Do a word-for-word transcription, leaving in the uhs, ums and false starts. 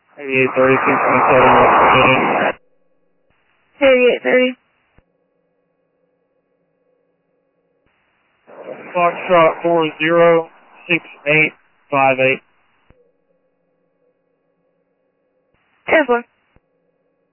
eighty-eight thirty, two twenty-seven, West Virginia. eighty-eight thirty. Foxtrot four zero six eight five eight. ten four.